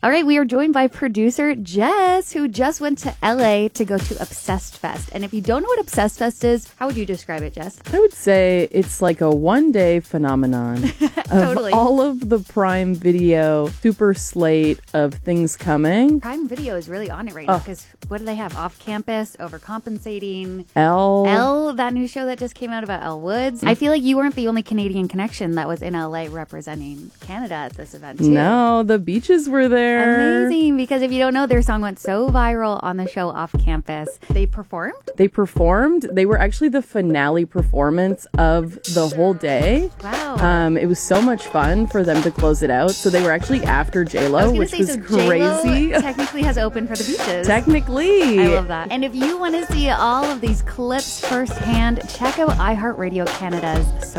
All right, we are joined by producer Jess, who just went to LA to go to Obsessed Fest. And if you don't know what Obsessed Fest is, how would you describe it, Jess? I would say it's like a one-day phenomenon Totally. of all of the Prime Video super slate of things coming. Prime Video is really on it right now because what do they have? Off Campus, Overcompensating, Elle, that new show that just came out about Elle Woods. I feel like you weren't the only Canadian connection that was in LA representing Canada at this event, too. No, the beaches were there. Amazing, because if you don't know, their song went so viral on the show Off Campus. They performed? They performed. They were actually the finale performance of the whole day. Wow. It was so much fun for them to close it out. So they were actually after J-Lo, which was crazy. J-Lo technically has opened for the beaches. Technically. I love that. And if you want to see all of these clips firsthand, check out iHeartRadio Canada's social